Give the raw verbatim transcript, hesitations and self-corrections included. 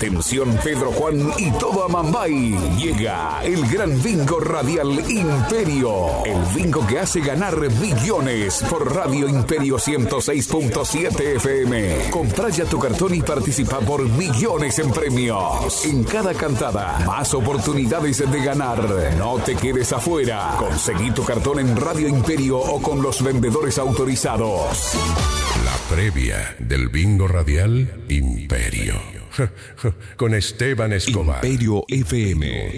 Atención Pedro Juan y todo Amambay. Llega el gran bingo radial Imperio. El bingo que hace ganar millones por Radio Imperio ciento seis punto siete F M. Compra ya tu cartón y participa por millones en premios. En cada cantada, más oportunidades de ganar. No te quedes afuera. Conseguí tu cartón en Radio Imperio o con los vendedores autorizados. La previa del bingo radial Imperio. Con Esteban Escobar. Imperio F M.